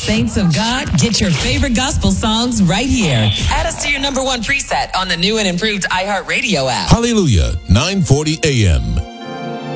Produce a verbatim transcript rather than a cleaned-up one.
Saints of God, get your favorite gospel songs right here. Add us to your number one preset on the new and improved iHeartRadio app. Hallelujah, nine forty a.m.